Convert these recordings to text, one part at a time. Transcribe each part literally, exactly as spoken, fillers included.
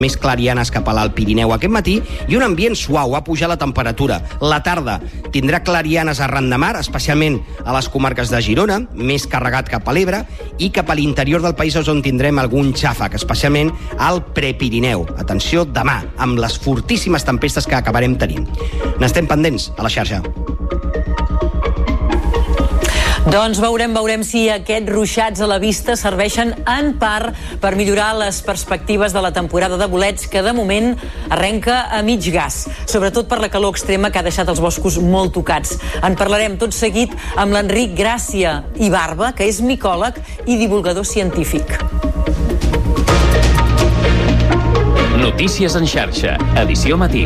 més clarianes cap a l'Alt Pirineu aquest matí i un ambient suau, ha pujat la temperatura. La tarda tindrà clarianes arran de mar, especialment a les comarques de Girona, més carregat cap a l'Ebre, i cap a l'interior del país és on tindrem algun xàfec, especialment al Prepirineu. Atenció, demà, amb les fortíssimes tempestes que acabarem tenint. N'estem pendents a la xarxa. Doncs veurem, veurem si aquests ruixats a la vista serveixen en part per millorar les perspectives de la temporada de bolets, que de moment arrenca a mig gas, sobretot per la calor extrema que ha deixat els boscos molt tocats. En parlarem tot seguit amb l'Enric Gràcia i Barba, que és micòleg i divulgador científic. Notícies en xarxa, edició matí.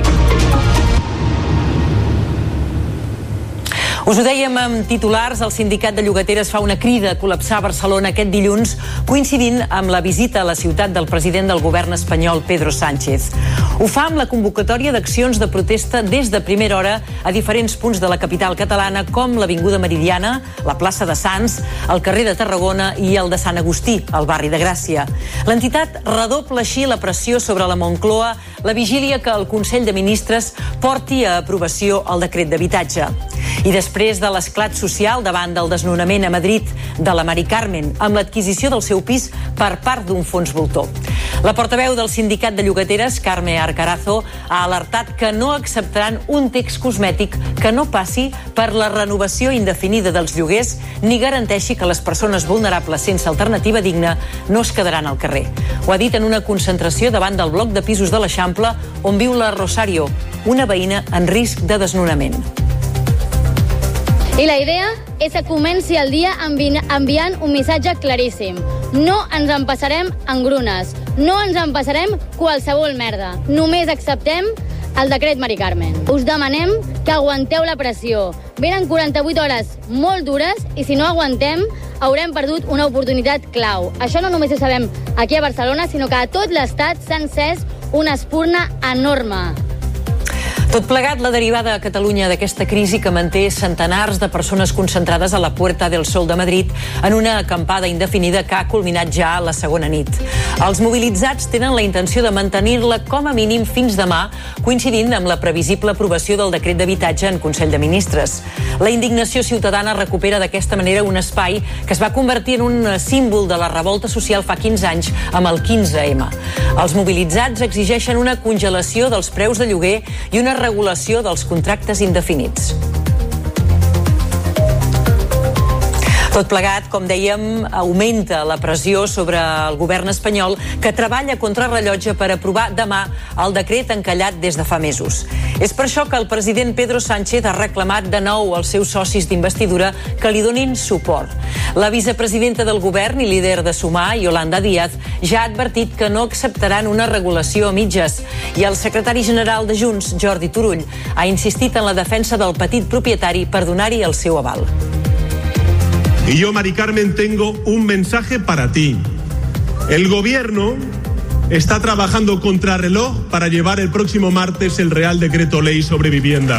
Us ho dèiem amb titulars, el sindicat de llogateres fa una crida a col·lapsar Barcelona aquest dilluns, coincidint amb la visita a la ciutat del president del govern espanyol, Pedro Sánchez. Ho fa amb la convocatòria d'accions de protesta des de primera hora a diferents punts de la capital catalana, com l'Avinguda Meridiana, la plaça de Sants, el carrer de Tarragona i el de Sant Agustí, al barri de Gràcia. L'entitat redobla així la pressió sobre la Moncloa, la vigília que el Consell de Ministres porti a aprovació el decret d'habitatge. I després de l'esclat social davant del desnonament a Madrid de la Mari Carmen, amb l'adquisició del seu pis per part d'un fons voltor. La portaveu del sindicat de llogateres, Carme Arcarazo, ha alertat que no acceptaran un text cosmètic que no passi per la renovació indefinida dels lloguers ni garanteixi que les persones vulnerables sense alternativa digna no es quedaran al carrer. Ho ha dit en una concentració davant del bloc de pisos de l'Eixample, on viu la Rosario, una veïna en risc de desnonament. I la idea és que comenci el dia envi- enviant un missatge claríssim. No ens empassarem engrunes, no ens empassarem qualsevol merda. Només acceptem el decret Mari Carmen. Us demanem que aguanteu la pressió. Venen quaranta-vuit hores molt dures i si no aguantem haurem perdut una oportunitat clau. Això no només ho sabem aquí a Barcelona, sinó que a tot l'estat s'ha encès una espurna enorme. Tot plegat, la derivada a Catalunya d'aquesta crisi que manté centenars de persones concentrades a la Puerta del Sol de Madrid en una acampada indefinida que ha culminat ja la segona nit. Els mobilitzats tenen la intenció de mantenir-la com a mínim fins demà, coincidint amb la previsible aprovació del decret d'habitatge en Consell de Ministres. La indignació ciutadana recupera d'aquesta manera un espai que es va convertir en un símbol de la revolta social fa quinze anys amb el quinze ema. Els mobilitzats exigeixen una congelació dels preus de lloguer i una regulació dels contractes indefinits. Tot plegat, com dèiem, augmenta la pressió sobre el govern espanyol, que treballa contra rellotge per aprovar demà el decret encallat des de fa mesos. És per això que el president Pedro Sánchez ha reclamat de nou als seus socis d'investidura que li donin suport. La vicepresidenta del govern i líder de Sumar, Yolanda Díaz, ja ha advertit que no acceptaran una regulació a mitges. I el secretari general de Junts, Jordi Turull, ha insistit en la defensa del petit propietari per donar-hi el seu aval. Y yo, Mari Carmen, tengo un mensaje para ti. El gobierno está trabajando contrarreloj para llevar el próximo martes el Real Decreto Ley sobre vivienda.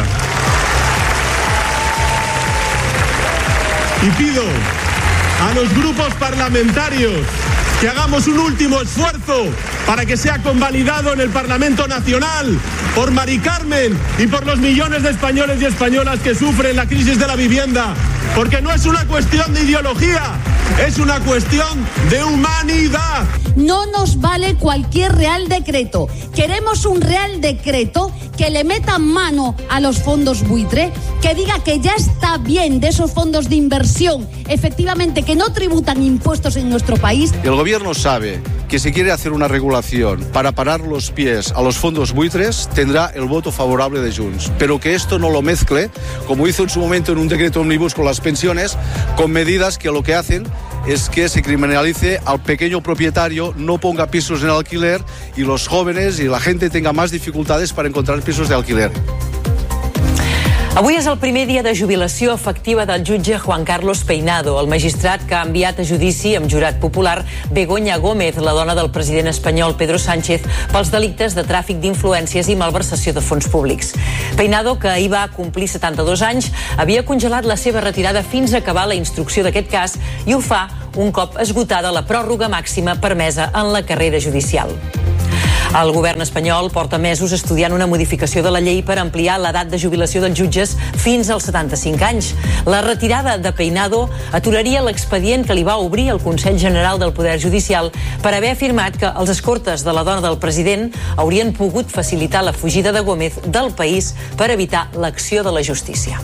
Y pido a los grupos parlamentarios que hagamos un último esfuerzo para que sea convalidado en el Parlamento Nacional por Mari Carmen y por los millones de españoles y españolas que sufren la crisis de la vivienda. Porque no es una cuestión de ideología, es una cuestión de humanidad. No nos vale cualquier real decreto. Queremos un real decreto que le meta mano a los fondos buitre, que diga que ya está bien de esos fondos de inversión, efectivamente, que no tributan impuestos en nuestro país. El gobierno sabe que si quiere hacer una regulación para parar los pies a los fondos buitres, tendrá el voto favorable de Junts. Pero que esto no lo mezcle, como hizo en su momento en un decreto omnibus con las pensiones, con medidas que lo que hacen es que se criminalice al pequeño propietario, no ponga pisos en alquiler y los jóvenes y la gente tenga más dificultades para encontrar pisos de alquiler. Avui és el primer dia de jubilació efectiva del jutge Juan Carlos Peinado, el magistrat que ha enviat a judici amb jurat popular Begoña Gómez, la dona del president espanyol Pedro Sánchez, pels delictes de tràfic d'influències i malversació de fons públics. Peinado, que ahir va complir setanta-dos anys, havia congelat la seva retirada fins a acabar la instrucció d'aquest cas i ho fa un cop esgotada la pròrroga màxima permesa en la carrera judicial. El govern espanyol porta mesos estudiant una modificació de la llei per ampliar l'edat de jubilació dels jutges fins als setanta-cinc anys. La retirada de Peinado aturaria l'expedient que li va obrir el Consell General del Poder Judicial per haver afirmat que els escortes de la dona del president haurien pogut facilitar la fugida de Gómez del país per evitar l'acció de la justícia.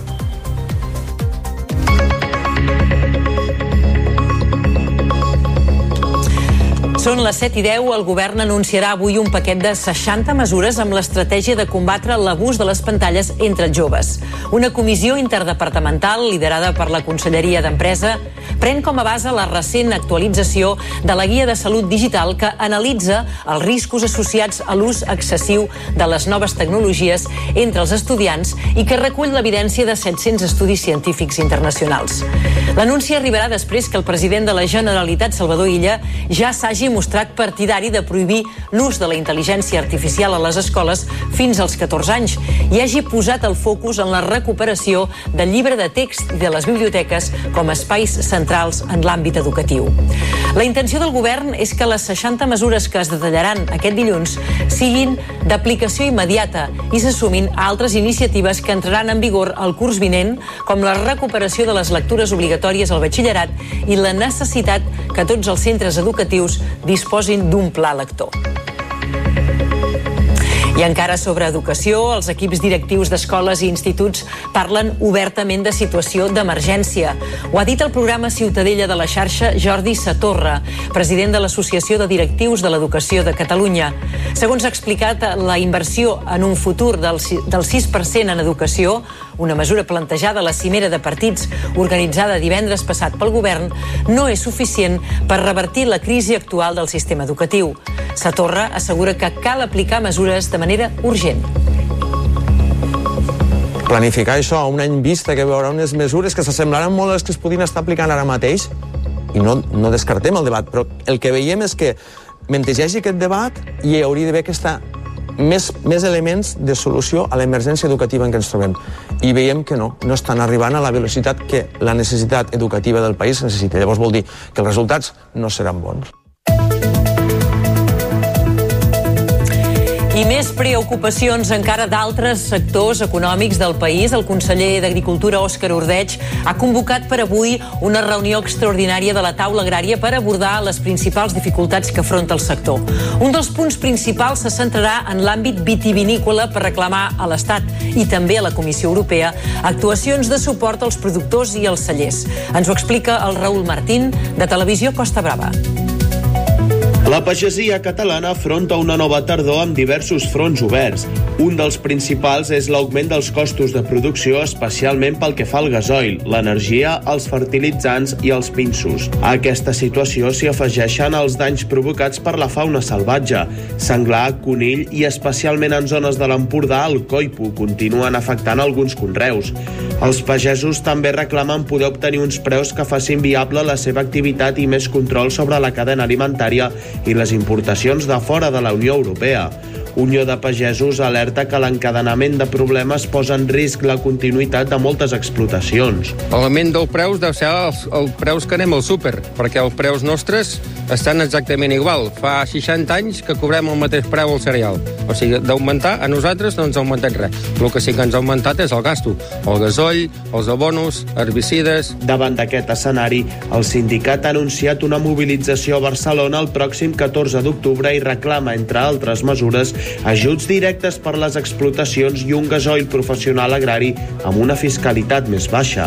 Són les set i deu, el govern anunciarà avui un paquet de seixanta mesures amb l'estratègia de combatre l'abús de les pantalles entre els joves. Una comissió interdepartamental liderada per la Conselleria d'Empresa pren com a base la recent actualització de la Guia de Salut Digital que analitza els riscos associats a l'ús excessiu de les noves tecnologies entre els estudiants i que recull l'evidència de set-cents estudis científics internacionals. L'anunci arribarà després que el president de la Generalitat, Salvador Illa, ja s'hagi mostrat partidari de prohibir l'ús de la intel·ligència artificial a les escoles fins als catorze anys i hagi posat el focus en la recuperació del llibre de text i de les biblioteques com a espais centrals en l'àmbit educatiu. La intenció del govern és que les seixanta mesures que es detallaran aquest dilluns siguin d'aplicació immediata i s'assumin altres iniciatives que entraran en vigor el curs vinent, com la recuperació de les lectures obligatòries al batxillerat i la necessitat que tots els centres educatius disposin d'un pla lector. I encara sobre educació, els equips directius d'escoles i instituts parlen obertament de situació d'emergència. Ho ha dit el programa Ciutadella de la xarxa Jordi Satorra, president de l'Associació de Directius de l'Educació de Catalunya. Segons ha explicat, la inversió en un futur del sis per cent en educació, una mesura plantejada a la cimera de partits organitzada divendres passat pel govern, no és suficient per revertir la crisi actual del sistema educatiu. Satorra assegura que cal aplicar mesures de manera urgent. Planificar això a un any vista, que veurà unes mesures que s'assemblaran molt a les que es podien estar aplicant ara mateix, i no, no descartem el debat, però el que veiem és que mentre hi hagi aquest debat hi hauria d'haver aquesta més, més elements de solució a l'emergència educativa en què ens trobem. I veiem que no, no estan arribant a la velocitat que la necessitat educativa del país necessita. Llavors vol dir que els resultats no seran bons. I més preocupacions encara d'altres sectors econòmics del país. El conseller d'Agricultura, Òscar Ordeig, ha convocat per avui una reunió extraordinària de la taula agrària per abordar les principals dificultats que afronta el sector. Un dels punts principals se centrarà en l'àmbit vitivinícola per reclamar a l'Estat i també a la Comissió Europea actuacions de suport als productors i als cellers. Ens ho explica el Raül Martín, de Televisió Costa Brava. La pagesia catalana afronta una nova tardor amb diversos fronts oberts. Un dels principals és l'augment dels costos de producció, especialment pel que fa al gasoil, l'energia, els fertilitzants i els pinsos. A aquesta situació s'hi afegeixen els danys provocats per la fauna salvatge. Senglar, conill i especialment en zones de l'Empordà, el coipo continuen afectant alguns conreus. Els pagesos també reclamen poder obtenir uns preus que facin viable la seva activitat i més control sobre la cadena alimentària i les importacions de fora de la Unió Europea. Unió de Pagesos alerta que l'encadenament de problemes posa en risc la continuïtat de moltes explotacions. L'augment dels preus deu ser els, els preus que anem al súper, perquè els preus nostres estan exactament igual. Fa seixanta anys que cobrem el mateix preu al cereal. O sigui, d'augmentar, a nosaltres no ens ha augmentat res. El que sí que ens ha augmentat és el gasto. El gasoll, els abonos, herbicides... Davant d'aquest escenari, el sindicat ha anunciat una mobilització a Barcelona el pròxim catorze d'octubre i reclama, entre altres mesures, ajuts directes per les explotacions i un gasoil professional agrari amb una fiscalitat més baixa.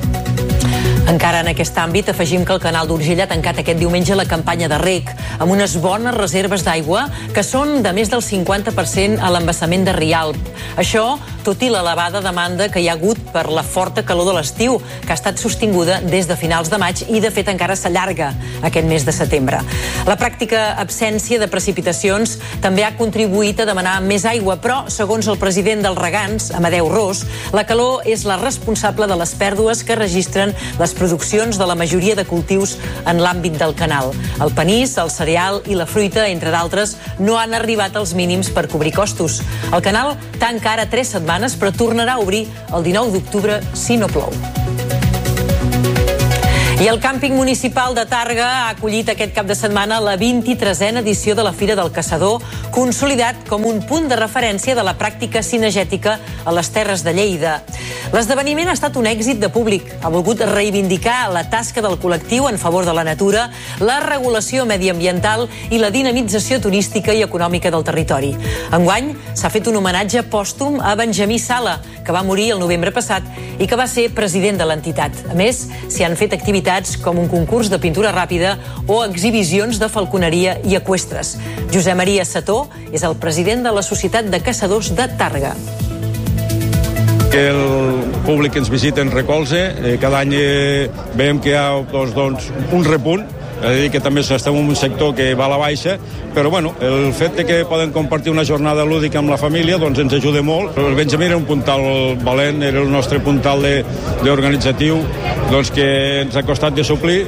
Encara en aquest àmbit, afegim que el canal d'Urgell ha tancat aquest diumenge la campanya de reg, amb unes bones reserves d'aigua que són de més del cinquanta per cent a l'embassament de Rialp. Això, tot i l'elevada demanda que hi ha hagut per la forta calor de l'estiu, que ha estat sostinguda des de finals de maig i, de fet, encara s'allarga aquest mes de setembre. La pràctica absència de precipitacions també ha contribuït a demanar més aigua, però, segons el president dels regants, Amadeu Ros, la calor és la responsable de les pèrdues que registren les produccions de la majoria de cultius en l'àmbit del canal. El panís, el cereal i la fruita, entre d'altres, no han arribat als mínims per cobrir costos. El canal tanca ara tres setmanes, però tornarà a obrir el dinou d'octubre si no plou. I el càmping municipal de Tàrrega ha acollit aquest cap de setmana la vint-i-tresena edició de la Fira del Caçador, consolidat com un punt de referència de la pràctica cinegètica a les Terres de Lleida. L'esdeveniment ha estat un èxit de públic. Ha volgut reivindicar la tasca del col·lectiu en favor de la natura, la regulació mediambiental i la dinamització turística i econòmica del territori. Enguany s'ha fet un homenatge pòstum a Benjamí Sala, que va morir el novembre passat i que va ser president de l'entitat. A més, s'hi han fet activitats com un concurs de pintura ràpida o exhibicions de falconeria i eqüestres. Josep Maria Sató és el president de la Societat de Caçadors de Tàrrega. Que el públic que ens visita ens recolze, eh, cada any eh, veiem que hi ha doncs, doncs, un repunt, és a dir, que també estem en un sector que va a la baixa, però bueno, el fet de que poden compartir una jornada lúdica amb la família doncs ens ajuda molt. El Benjamí era un puntal valent, era el nostre puntal de, de organitzatiu, doncs que ens ha costat de suplir.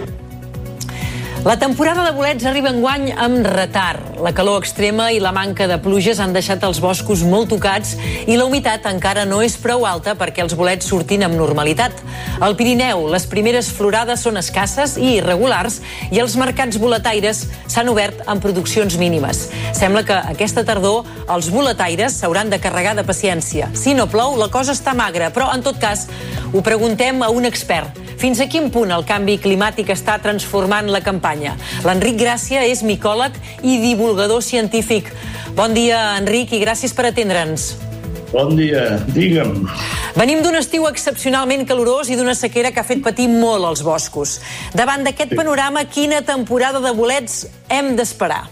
La temporada de bolets arriba enguany amb retard. La calor extrema i la manca de pluges han deixat els boscos molt tocats i la humitat encara no és prou alta perquè els bolets surtin amb normalitat. Al Pirineu, les primeres florades són escasses i irregulars i els mercats boletaires s'han obert amb produccions mínimes. Sembla que aquesta tardor els boletaires s'hauran de carregar de paciència. Si no plou, la cosa està magra, però en tot cas ho preguntem a un expert. Fins a quin punt el canvi climàtic està transformant la campanya? L'Enric Gràcia és micòleg i divulgador científic. Bon dia, Enric, i gràcies per atendre'ns. Bon dia, digue'm. Venim d'un estiu excepcionalment calorós i d'una sequera que ha fet patir molt els boscos. Davant d'aquest panorama, quina temporada de bolets hem d'esperar?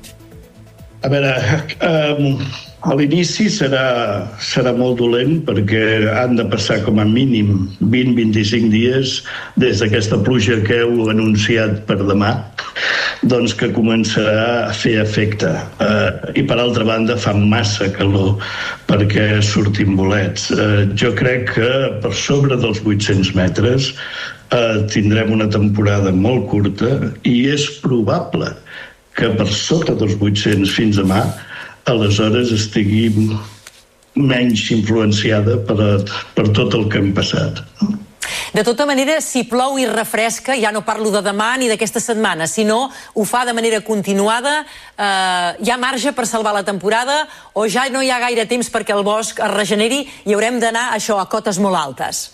A veure, um, a l'inici serà, serà molt dolent perquè han de passar com a mínim vint a vint-i-cinc dies des d'aquesta pluja que heu anunciat per demà, doncs que començarà a fer efecte. Uh, I per altra banda fa massa calor perquè surtin bolets. Uh, jo crec que per sobre dels vuit-cents metres uh, tindrem una temporada molt curta i és probable que per sota dels vuit-cents fins demà aleshores estigui menys influenciada per, a, per tot el que hem passat. De tota manera, si plou i refresca, ja no parlo de demà ni d'aquesta setmana, sinó ho fa de manera continuada, eh, hi ha marge per salvar la temporada o ja no hi ha gaire temps perquè el bosc es regeneri i haurem d'anar això a cotes molt altes?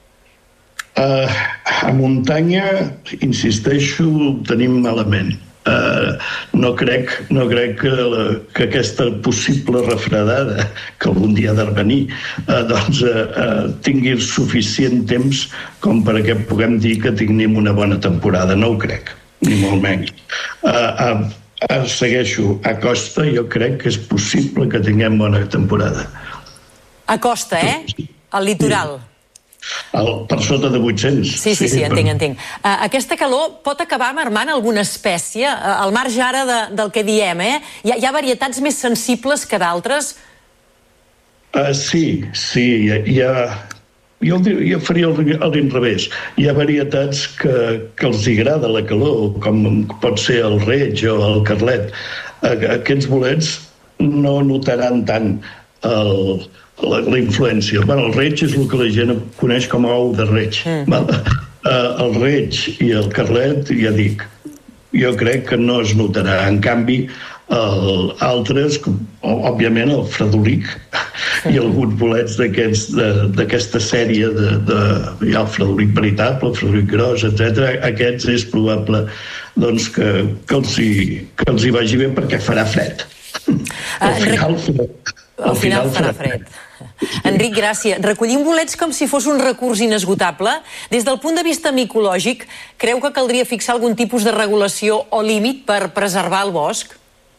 Uh, a muntanya, insisteixo, tenim malament. Uh, no crec, no crec que, la, que aquesta possible refredada que algun dia ha de venir uh, doncs, uh, uh, tingui suficient temps com perquè puguem dir que tinguem una bona temporada. No ho crec, ni molt menys. Uh, uh, uh, segueixo a costa, jo crec que és possible que tinguem bona temporada. A costa, eh? Al litoral. Sí. El, per sota de vuit-cents. Sí, sí, sí, entenc, entenc. Uh, aquesta calor pot acabar marmant alguna espècie? Uh, al marge ara de, del que diem, eh? Hi ha, hi ha varietats més sensibles que d'altres? Uh, sí, sí. Hi ha, jo, jo faria a l'inrevés. Hi ha varietats que, que els agrada la calor, com pot ser el reig o el carlet. Uh, aquests bolets no notaran tant el... La, la influència. Bueno, el reig és el que la gent coneix com a ou de reig. Mm. Uh, el reig i el carlet, ja dic, jo crec que no es notarà. En canvi, el, altres, com, òbviament el fredolic mm. i alguns bolets d'aquesta sèrie de, de, hi ha el fredolic veritable, el fredolic gros, etcètera. Aquests és probable doncs, que, que, els hi, que els hi vagi bé perquè farà fred. Al final, al final farà fred. Enric, Gràcia, recollim bolets com si fos un recurs inesgotable. Des del punt de vista micològic, creu que caldria fixar algun tipus de regulació o límit per preservar el bosc?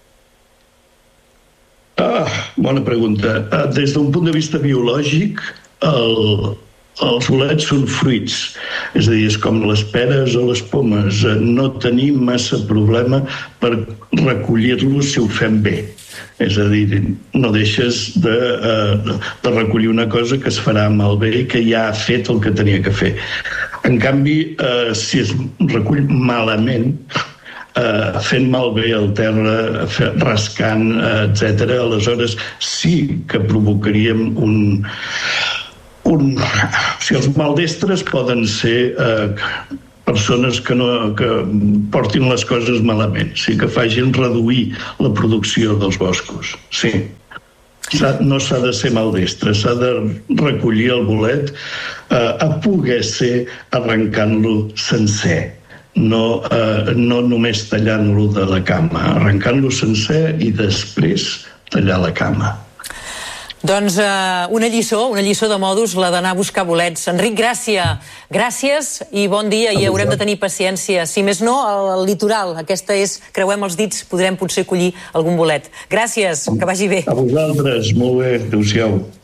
Ah, bona pregunta. Des d'un punt de vista biològic, el, els bolets són fruits. És a dir, és com les peres o les pomes. No tenim massa problema per recollir-los si ho fem bé. És a dir, no deixes de, uh, de recollir una cosa que es farà malbé i que ja ha fet el que tenia que fer. En canvi, uh, si es recull malament, uh, fent malbé el terra, rascant, uh, etcètera, aleshores sí que provocaríem un... un... Si els maldestres poden ser... Uh, persones que, no, que portin les coses malament, sí, que facin reduir la producció dels boscos, sí. No s'ha de ser maldestre, s'ha de recollir el bolet eh, a poder ser arrencant-lo sencer, no, eh, no només tallant-lo de la cama, arrencant-lo sencer i després tallar la cama. Doncs uh, una lliçó, una lliçó de modus, la d'anar a buscar bolets. Enric Gràcia, gràcies i bon dia, i haurem de tenir paciència. Si més no, al litoral, aquesta és, creuem els dits, podrem potser collir algun bolet. Gràcies, que vagi bé. A vosaltres, molt bé, adéu-siau.